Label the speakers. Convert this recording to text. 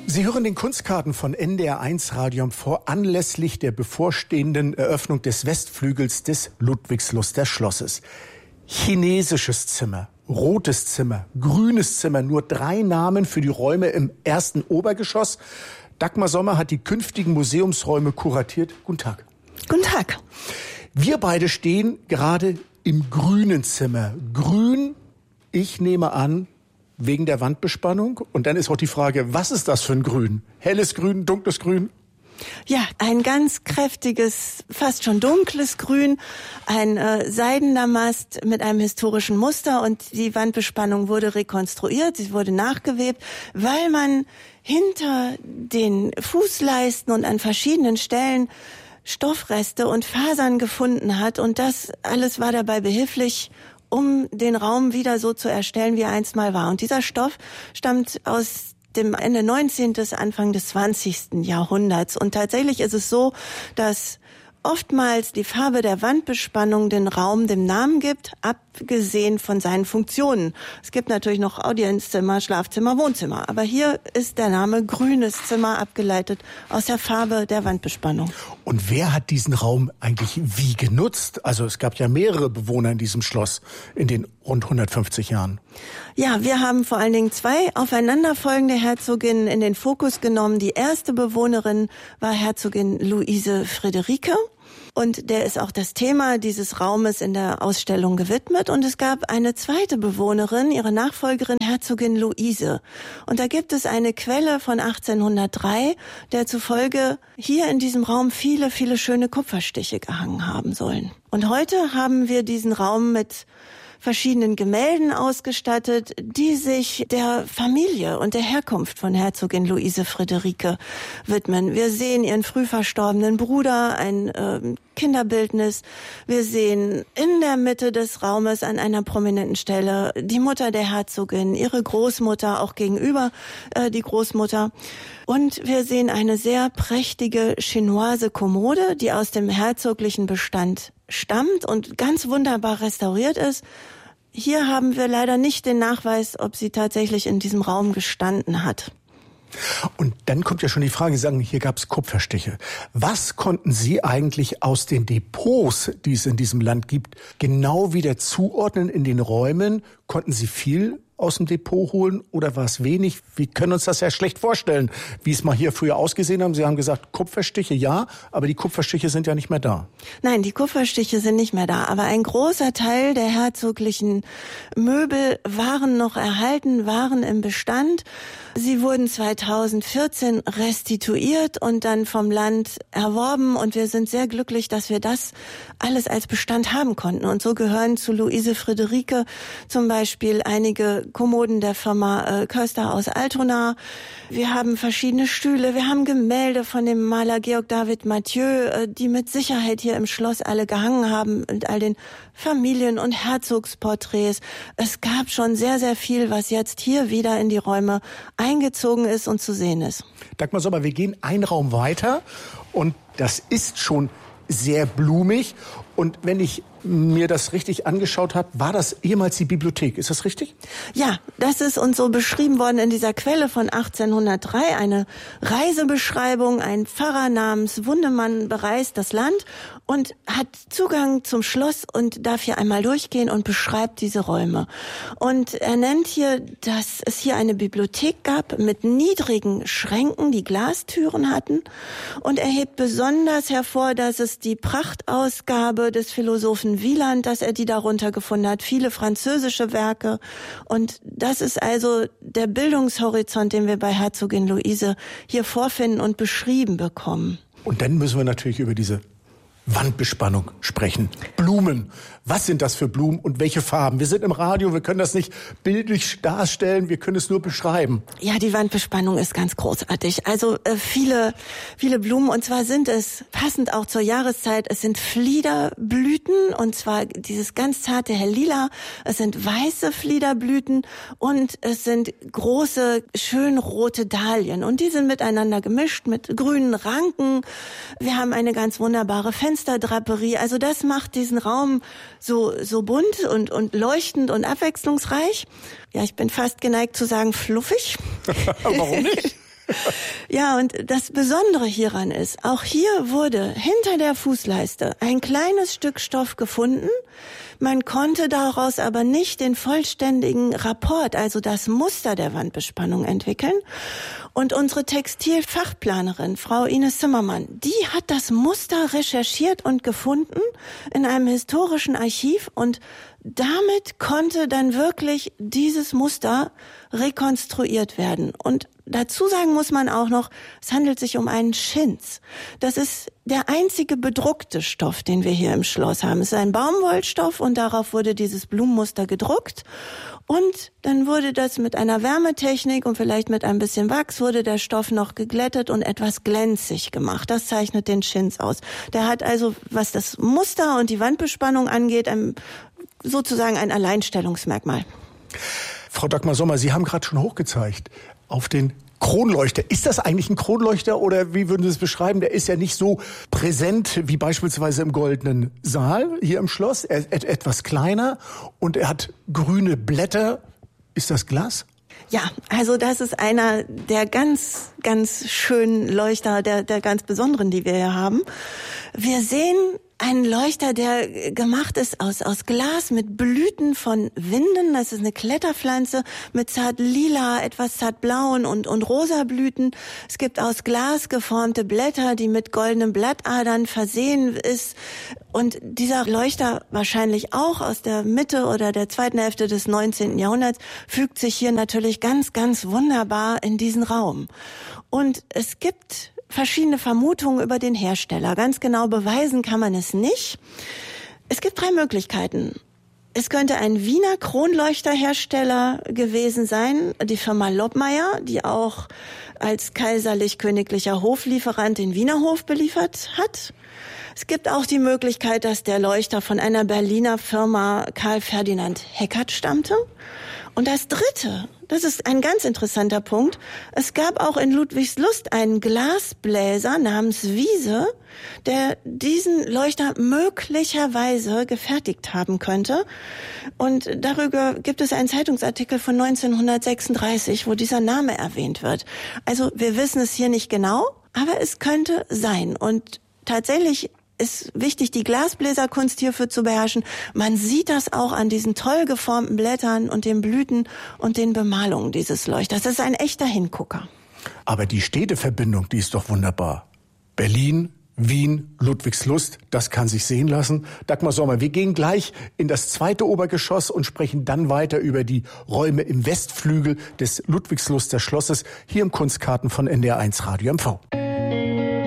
Speaker 1: Sie hören den Kunstkarten von NDR1 Radium anlässlich der bevorstehenden Eröffnung des Westflügels des Ludwigslust Schlosses. Chinesisches Zimmer, rotes Zimmer, grünes Zimmer, nur 3 Namen für die Räume im ersten Obergeschoss. Dagmar Sommer hat die künftigen Museumsräume kuratiert. Guten Tag.
Speaker 2: Guten Tag.
Speaker 1: Wir beide stehen gerade im grünen Zimmer. Grün, ich nehme an, wegen der Wandbespannung. Und dann ist auch die Frage, was ist das für ein Grün? Helles Grün, dunkles Grün?
Speaker 2: Ja, ein ganz kräftiges, fast schon dunkles Grün, ein seidener Mast mit einem historischen Muster und die Wandbespannung wurde rekonstruiert, sie wurde nachgewebt, weil man hinter den Fußleisten und an verschiedenen Stellen Stoffreste und Fasern gefunden hat und das alles war dabei behilflich, um den Raum wieder so zu erstellen, wie er einst mal war. Und dieser Stoff stammt aus dem Ende 19. bis Anfang des 20. Jahrhunderts. Und tatsächlich ist es so, dass oftmals die Farbe der Wandbespannung den Raum dem Namen gibt, abgesehen von seinen Funktionen. Es gibt natürlich noch Audienzzimmer, Schlafzimmer, Wohnzimmer. Aber hier ist der Name grünes Zimmer abgeleitet aus der Farbe der Wandbespannung.
Speaker 1: Und wer hat diesen Raum eigentlich wie genutzt? Also es gab ja mehrere Bewohner in diesem Schloss in den rund 150 Jahren.
Speaker 2: Ja, wir haben vor allen Dingen 2 aufeinanderfolgende Herzoginnen in den Fokus genommen. Die erste Bewohnerin war Herzogin Luise Friederike. Und der ist auch das Thema dieses Raumes in der Ausstellung gewidmet. Und es gab eine zweite Bewohnerin, ihre Nachfolgerin, Herzogin Luise. Und da gibt es eine Quelle von 1803, der zufolge hier in diesem Raum viele, viele schöne Kupferstiche gehangen haben sollen. Und heute haben wir diesen Raum mit verschiedenen Gemälden ausgestattet, die sich der Familie und der Herkunft von Herzogin Luise Friederike widmen. Wir sehen ihren früh verstorbenen Bruder, ein Kinderbildnis. Wir sehen in der Mitte des Raumes an einer prominenten Stelle die Mutter der Herzogin, ihre Großmutter, auch gegenüber die Großmutter. Und wir sehen eine sehr prächtige chinoise Kommode, die aus dem herzoglichen Bestand stammt und ganz wunderbar restauriert ist. Hier haben wir leider nicht den Nachweis, ob sie tatsächlich in diesem Raum gestanden hat.
Speaker 1: Und dann kommt ja schon die Frage, Sie sagen, hier gab es Kupferstiche. Was konnten Sie eigentlich aus den Depots, die es in diesem Land gibt, genau wieder zuordnen in den Räumen? Konnten Sie viel aus dem Depot holen oder war es wenig? Wir können uns das ja schlecht vorstellen, wie es mal hier früher ausgesehen haben. Sie haben gesagt, Kupferstiche ja, aber die Kupferstiche sind ja nicht mehr da.
Speaker 2: Nein, die Kupferstiche sind nicht mehr da, aber ein großer Teil der herzoglichen Möbel waren noch erhalten, waren im Bestand. Sie wurden 2014 restituiert und dann vom Land erworben und wir sind sehr glücklich, dass wir das alles als Bestand haben konnten. Und so gehören zu Luise Friederike zum Beispiel einige Kommoden der Firma Köster aus Altona. Wir haben verschiedene Stühle, wir haben Gemälde von dem Maler Georg David Mathieu, die mit Sicherheit hier im Schloss alle gehangen haben mit all den Familien- und Herzogsporträts. Es gab schon sehr, sehr viel, was jetzt hier wieder in die Räume eingezogen ist und zu sehen ist.
Speaker 1: Dagmar Sommer, wir gehen einen Raum weiter und das ist schon sehr blumig. Und wenn ich mir das richtig angeschaut habe, war das ehemals die Bibliothek. Ist das richtig?
Speaker 2: Ja, das ist uns so beschrieben worden in dieser Quelle von 1803. Eine Reisebeschreibung. Ein Pfarrer namens Wundemann bereist das Land und hat Zugang zum Schloss und darf hier einmal durchgehen und beschreibt diese Räume. Und er nennt hier, dass es hier eine Bibliothek gab mit niedrigen Schränken, die Glastüren hatten. Und er hebt besonders hervor, dass es die Prachtausgabe des Philosophen Wieland, dass er die darunter gefunden hat, viele französische Werke. Und das ist also der Bildungshorizont, den wir bei Herzogin Luise hier vorfinden und beschrieben bekommen.
Speaker 1: Und dann müssen wir natürlich über diese Wandbespannung sprechen. Blumen. Was sind das für Blumen und welche Farben? Wir sind im Radio, wir können das nicht bildlich darstellen, wir können es nur beschreiben.
Speaker 2: Ja, die Wandbespannung ist ganz großartig. Also viele Blumen und zwar sind es, passend auch zur Jahreszeit, es sind Fliederblüten und zwar dieses ganz zarte Hellila, es sind weiße Fliederblüten und es sind große, schön rote Dahlien und die sind miteinander gemischt mit grünen Ranken. Wir haben eine ganz wunderbare Fensterdraperie. Also das macht diesen Raum so bunt und leuchtend und abwechslungsreich. Ja, ich bin fast geneigt zu sagen fluffig.
Speaker 1: Warum nicht?
Speaker 2: Ja, und das Besondere hieran ist, auch hier wurde hinter der Fußleiste ein kleines Stück Stoff gefunden. Man konnte daraus aber nicht den vollständigen Rapport, also das Muster der Wandbespannung entwickeln. Und unsere Textilfachplanerin, Frau Ines Zimmermann, die hat das Muster recherchiert und gefunden in einem historischen Archiv und damit konnte dann wirklich dieses Muster rekonstruiert werden. Und dazu sagen muss man auch noch, es handelt sich um einen Chintz. Das ist der einzige bedruckte Stoff, den wir hier im Schloss haben. Es ist ein Baumwollstoff und darauf wurde dieses Blumenmuster gedruckt. Und dann wurde das mit einer Wärmetechnik und vielleicht mit ein bisschen Wachs wurde der Stoff noch geglättet und etwas glänzig gemacht. Das zeichnet den Chintz aus. Der hat also, was das Muster und die Wandbespannung angeht, sozusagen ein Alleinstellungsmerkmal.
Speaker 1: Frau Dagmar Sommer, Sie haben gerade schon hochgezeigt auf den Kronleuchter. Ist das eigentlich ein Kronleuchter oder wie würden Sie es beschreiben? Der ist ja nicht so präsent wie beispielsweise im Goldenen Saal hier im Schloss. Er ist etwas kleiner und er hat grüne Blätter. Ist das Glas?
Speaker 2: Ja, also das ist einer der ganz, ganz schönen Leuchter, der ganz besonderen, die wir hier haben. Wir sehen einen Leuchter, der gemacht ist aus Glas mit Blüten von Winden. Das ist eine Kletterpflanze mit zart lila, etwas zart blauen und rosa Blüten. Es gibt aus Glas geformte Blätter, die mit goldenen Blattadern versehen ist. Und dieser Leuchter, wahrscheinlich auch aus der Mitte oder der zweiten Hälfte des 19. Jahrhunderts, fügt sich hier natürlich ganz, ganz wunderbar in diesen Raum. Und es gibt verschiedene Vermutungen über den Hersteller. Ganz genau beweisen kann man es nicht. Es gibt 3 Möglichkeiten. Es könnte ein Wiener Kronleuchterhersteller gewesen sein, die Firma Loppmeier, die auch als kaiserlich-königlicher Hoflieferant den Wiener Hof beliefert hat. Es gibt auch die Möglichkeit, dass der Leuchter von einer Berliner Firma Karl Ferdinand Heckert stammte. Und das Dritte, das ist ein ganz interessanter Punkt, es gab auch in Ludwigslust einen Glasbläser namens Wiese, der diesen Leuchter möglicherweise gefertigt haben könnte. Und darüber gibt es einen Zeitungsartikel von 1936, wo dieser Name erwähnt wird. Also wir wissen es hier nicht genau, aber es könnte sein. Und tatsächlich ist wichtig, die Glasbläserkunst hierfür zu beherrschen. Man sieht das auch an diesen toll geformten Blättern und den Blüten und den Bemalungen dieses Leuchters. Das ist ein echter Hingucker.
Speaker 1: Aber die Städteverbindung, die ist doch wunderbar. Berlin, Wien, Ludwigslust, das kann sich sehen lassen. Dagmar Sommer, wir gehen gleich in das 2. Obergeschoss und sprechen dann weiter über die Räume im Westflügel des Ludwigsluster Schlosses hier im Kunstkarten von NDR1 Radio MV.